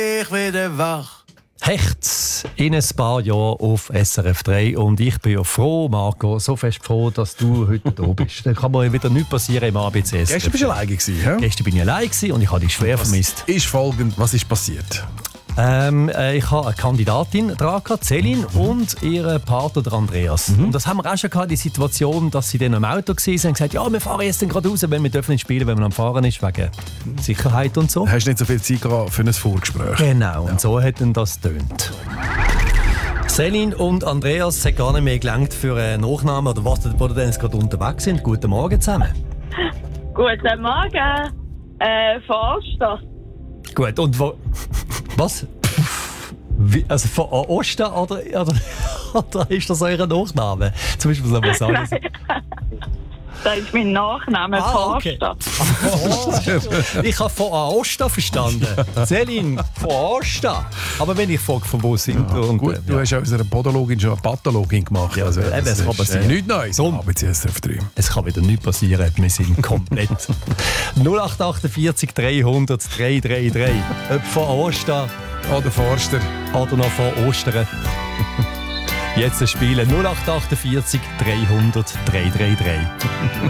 Ich werde wach. Hecht in ein paar Jahren auf SRF 3 und ich bin ja froh, Marco, so fest froh, dass du heute da bist. Dann kann mir wieder nichts passieren im ABC. Gestern bist du alleine gewesen, hä? Gestern bin ich allein gewesen und ich habe dich schwer vermisst. Was ist passiert? Ich habe eine Kandidatin dran gehabt, Céline, und ihren Partner, der Andreas. Und das haben wir auch schon gehabt, die Situation, dass sie dann am Auto waren und gesagt, ja, wir fahren jetzt gerade raus, wenn wir dürfen nicht spielen, wenn man am Fahren ist, wegen Sicherheit und so. Hast du nicht so viel Zeit gehabt für ein Vorgespräch? Genau, und so hat dann das getönt. Céline und Andreas, es hat gar nicht mehr gelangt für einen Nachnamen, oder was, wo ihr denn jetzt gerade unterwegs sind. Guten Morgen zusammen. Guten Morgen. Von Alsta. Gut, und wo... Was? Also von Osten oder ist das euer Nachname? Zum Beispiel soll man sagen. Das ist mein Nachname, von okay. Alsta. Ich habe von Aosta verstanden. Céline, von Aosta. Aber wenn ich frage, von wo sind wir? Und, Gut, du hast ja aus einer Podologin schon eine Pathologin gemacht. Ja, also, eben, es kann passieren. Nichts Neues. Aber jetzt SRF 3. Es kann wieder nichts passieren, wir sind komplett. 0848 300 333. Ob von Aosta Oder Forster. oder noch von Ostern. Jetzt spielen 0848 300 333.